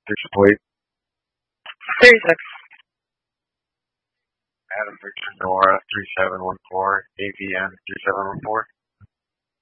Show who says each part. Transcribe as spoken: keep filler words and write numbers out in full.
Speaker 1: Six plate.
Speaker 2: thirty-six.
Speaker 1: Adam Victor Nora three seven one four A V N three seven one four.